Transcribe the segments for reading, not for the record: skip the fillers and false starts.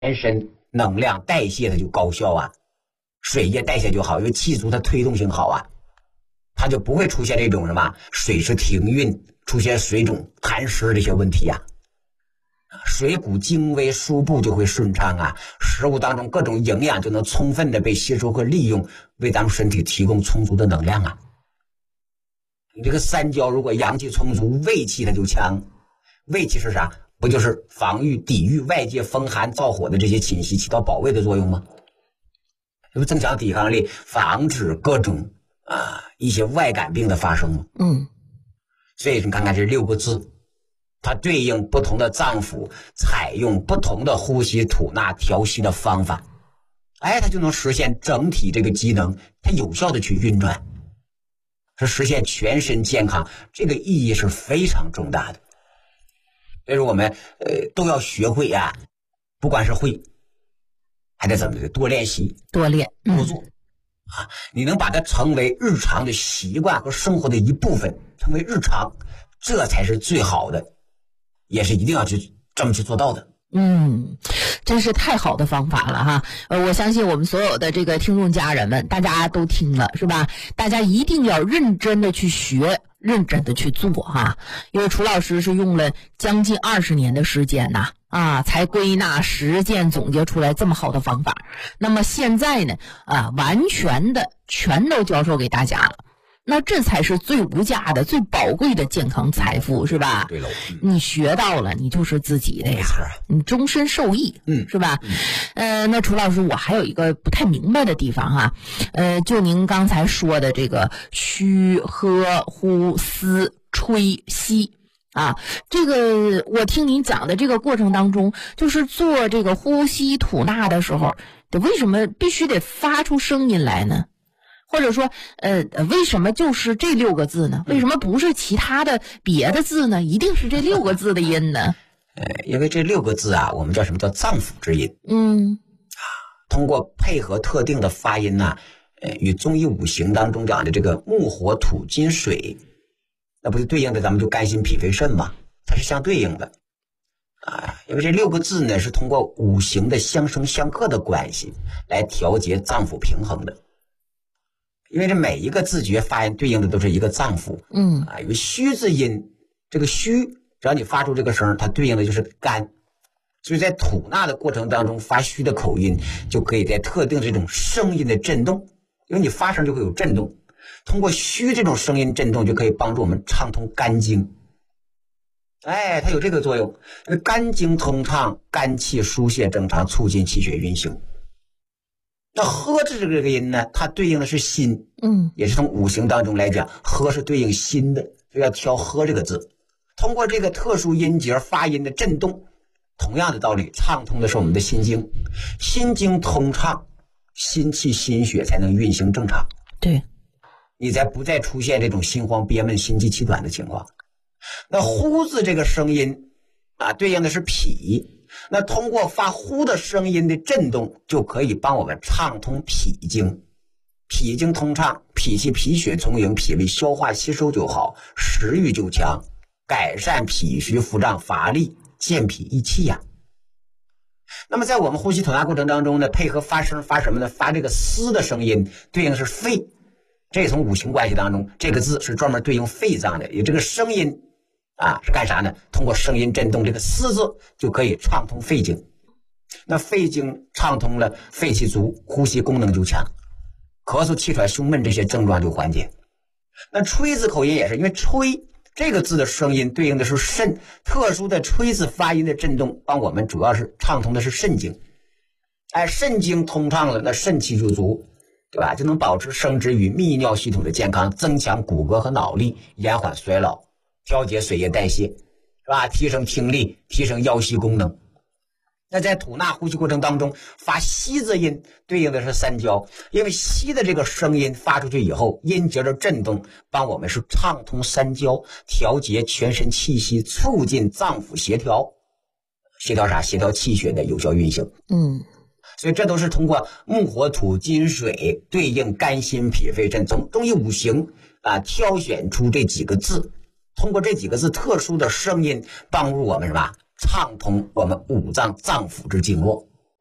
全身能量代谢它就高效啊，水液代谢就好，因为气足它推动性好啊，它就不会出现这种什么水湿停运、出现水肿、痰湿这些问题啊。水谷精微，输布就会顺畅啊，食物当中各种营养就能充分的被吸收和利用，为咱们身体提供充足的能量啊。你这个三焦如果阳气充足，胃气它就强。胃气是啥？不就是防御抵御外界风寒燥火的这些侵袭，起到保卫的作用吗？这不增强抵抗力，防止各种一些外感病的发生吗？所以你看看这6个字，它对应不同的脏腑，采用不同的呼吸吐纳调息的方法，它就能实现整体这个机能它有效的去运转，是实现全身健康，这个意义是非常重大的。所以说我们都要学会啊，不管是会还得怎么的多练习多做你能把它成为日常的习惯和生活的一部分，成为日常，这才是最好的，也是一定要去这么去做到的。 真是太好的方法了哈！我相信我们所有的这个听众家人们，大家都听了是吧？大家一定要认真的去学，认真的去做哈！因为楚老师是用了将近20年的时间才归纳实践总结出来这么好的方法。那么现在呢完全的全都教授给大家了。那这才是最无价的、最宝贵的健康财富，是吧？ 对喽， 你学到了，你就是自己的呀，你终身受益，是吧？那楚老师，我还有一个不太明白的地方哈，就您刚才说的这个虚、喝、呼、思、吹、吸这个我听您讲的这个过程当中，就是做这个呼吸吐纳的时候，为什么必须得发出声音来呢？或者说为什么就是这6个字呢？为什么不是其他的别的字呢？一定是这6个字的音呢？ 因为这6个字我们叫什么叫脏腑之音。通过配合特定的发音与中医五行当中讲的这个木火土金水，那不是对应的咱们就肝心脾肺肾吗？它是相对应的因为这6个字呢是通过五行的相生相克的关系来调节脏腑平衡的。因为这每一个字诀发音对应的都是一个脏腑，有虚字音，这个虚只要你发出这个声，它对应的就是肝，所以在吐纳的过程当中发虚的口音，就可以在特定这种声音的震动，因为你发声就会有震动，通过虚这种声音震动就可以帮助我们畅通肝经，它有这个作用，肝经通畅，肝气疏泄正常，促进气血运行。那喝字这个音呢，它对应的是心，也是从五行当中来讲，喝是对应心的，所以要挑喝这个字。通过这个特殊音节发音的震动，同样的道理，畅通的是我们的心经，心经通畅，心气心血才能运行正常， 对， 你才不再出现这种心慌憋闷、心悸气短的情况。那呼字这个声音对应的是脾，那通过发呼的声音的震动，就可以帮我们畅通脾经，脾经通畅，脾气脾血充盈，脾胃消化吸收就好，食欲就强，改善脾虚腹胀乏力，健脾益气呀。那么在我们呼吸吐纳过程当中呢，配合发声发什么呢？发这个嘶的声音，对应是肺，这从五行关系当中，这个字是专门对应肺脏的，有这个声音是干啥呢？通过声音震动这个嘶字就可以畅通肺经，那肺经畅通了，肺气足，呼吸功能就强，咳嗽气喘胸闷这些症状就缓解。那吹字口音也是，因为吹这个字的声音对应的是肾，特殊的吹字发音的震动帮我们主要是畅通的是肾经，肾经通畅了，那肾气就足，对吧？就能保持生殖与泌尿系统的健康，增强骨骼和脑力，延缓衰老，调节水液代谢，是吧？提升听力，提升腰膝功能。那在吐纳呼吸过程当中，发吸字音对应的是三焦，因为吸的这个声音发出去以后，音节的震动帮我们是畅通三焦，调节全身气息，促进脏腑协调。协调啥？协调气血的有效运行。所以这都是通过木火土金水对应肝心脾肺肾，从中医五行挑选出这几个字，通过这几个字特殊的声音帮助我们什么？畅通我们五脏脏腑之经络。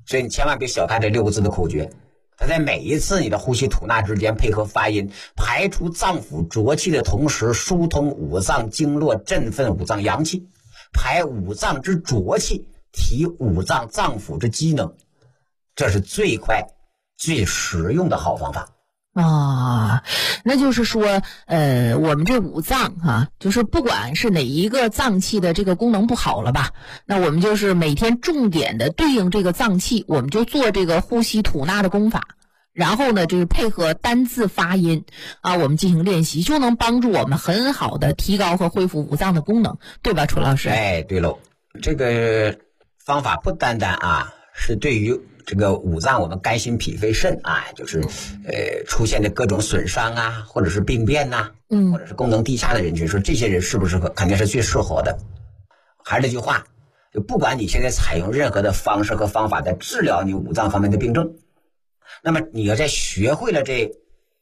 所以你千万别小看这6个字的口诀，它在每一次你的呼吸吐纳之间配合发音，排出脏腑浊气的同时，疏通五脏经络，振奋五脏阳气，排五脏之浊气，提五脏脏腑之机能，这是最快最实用的好方法。 那就是说我们这五脏就是不管是哪一个脏器的这个功能不好了吧，那我们就是每天重点的对应这个脏器，我们就做这个呼吸吐纳的功法，然后呢这个配合单字发音我们进行练习，就能帮助我们很好的提高和恢复五脏的功能，对吧，楚老师？ 对喽，这个方法不单单是对于这个五脏，我们肝心脾肺肾就是出现的各种损伤或者是病变或者是功能低下的人群，说这些人适不适合，肯定是最适合的。还是那句话，就不管你现在采用任何的方式和方法在治疗你五脏方面的病症，那么你要在学会了这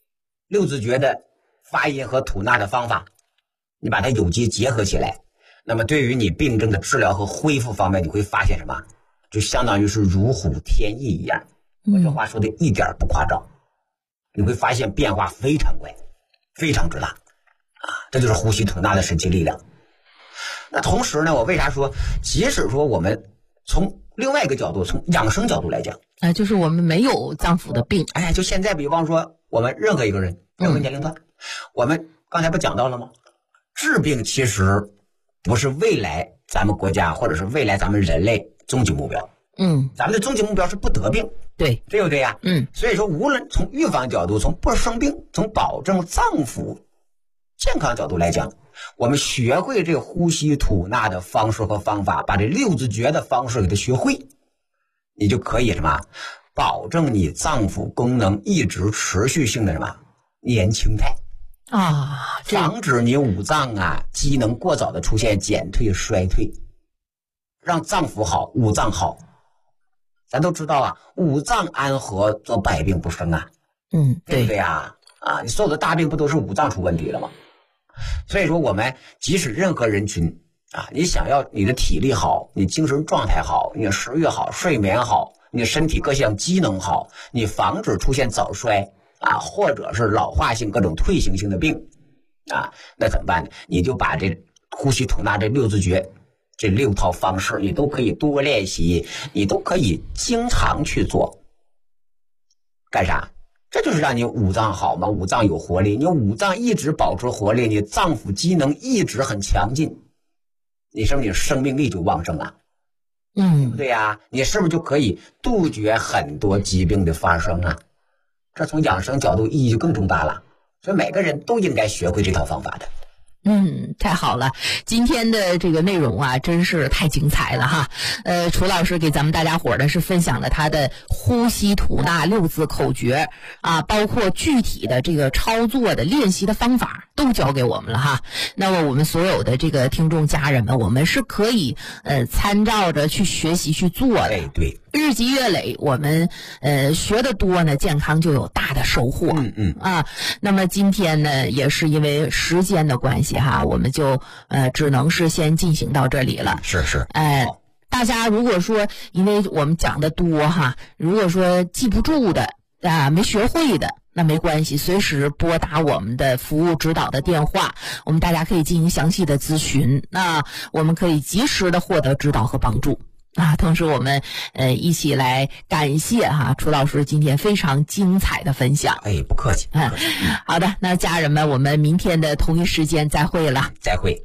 6字诀的发音和吐纳的方法，你把它有机结合起来，那么对于你病症的治疗和恢复方面，你会发现什么？就相当于是如虎添翼一样。我这话说的一点不夸张，你会发现变化非常快，非常之大这就是呼吸吐纳的神奇力量。那同时呢，我为啥说即使说我们从另外一个角度，从养生角度来讲就是我们没有脏腑的病， 就现在比方说我们任何一个人任何年龄段我们刚才不讲到了吗？治病其实不是未来咱们国家或者是未来咱们人类终极目标。咱们的终极目标是不得病，对不对呀？所以说无论从预防角度，从不生病，从保证脏腑健康角度来讲，我们学会这个呼吸吐纳的方式和方法，把这6字诀的方式给它学会，你就可以什么保证你脏腑功能一直持续性的什么年轻态防止你五脏机能过早的出现减退衰退，让脏腑好，五脏好。咱都知道五脏安和，则百病不生对不对你所有的大病不都是五脏出问题了吗？所以说我们即使任何人群你想要你的体力好，你精神状态好，你的食欲好，睡眠好，你身体各项机能好，你防止出现早衰或者是老化性各种退行性的病那怎么办呢？你就把这呼吸吐纳这6字诀这6套方式你都可以多练习，你都可以经常去做。干啥？这就是让你五脏好嘛，五脏有活力，你五脏一直保持活力，你脏腑机能一直很强劲，你是不是你生命力就旺盛对不对你是不是就可以杜绝很多疾病的发生这从养生角度意义就更重大了，所以每个人都应该学会这套方法的。 太好了，今天的这个内容真是太精彩了楚老师给咱们大家伙儿呢是分享了他的呼吸吐纳6字口诀包括具体的这个操作的练习的方法都教给我们了那么我们所有的这个听众家人们，我们是可以参照着去学习去做的。 对， 日积月累，我们学得多呢，健康就有大的收获。那么今天呢，也是因为时间的关系我们就只能是先进行到这里了。 是大家如果说因为我们讲的多如果说记不住的没学会的，那没关系，随时拨打我们的服务指导的电话，我们大家可以进行详细的咨询，那我们可以及时的获得指导和帮助同时我们一起来感谢楚老师今天非常精彩的分享。 不客气。 好的，那家人们，我们明天的同一时间再会了。 再会。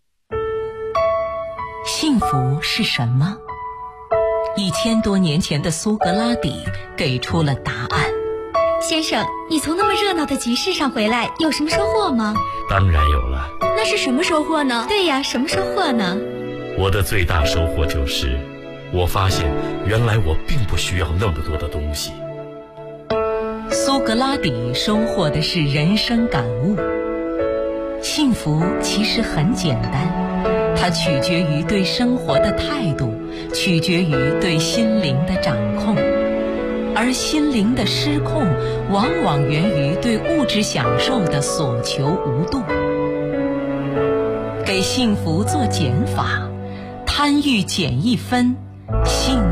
幸福是什么？1000多年前的苏格拉底给出了答案。 先生，你从那么热闹的集市上回来，有什么收获吗？ 当然有了。 那是什么收获呢？对呀，什么收获呢？ 我的最大收获就是，我发现原来我并不需要那么多的东西。 苏格拉底收获的是人生感悟。幸福其实很简单，它取决于对生活的态度，取决于对心灵的掌控。而心灵的失控，往往源于对物质享受的所求无度。给幸福做减法，贪欲减1分，